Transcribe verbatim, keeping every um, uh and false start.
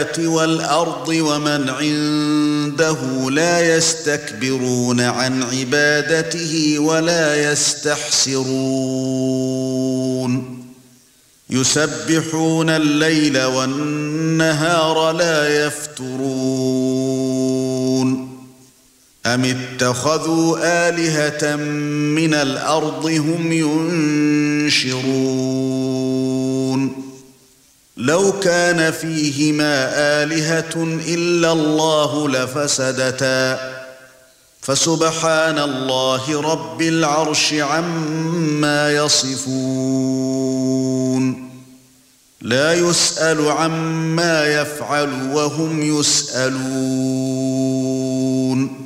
السماوات والأرض ومن عنده لا يستكبرون عن عبادته ولا يستحسرون يسبحون الليل والنهار لا يفترون أم اتخذوا آلهة من الأرض هم ينشرون لو كان فيهما آلهة إلا الله لفسدتا فسبحان الله رب العرش عما يصفون لا يسأل عما يفعل وهم يسألون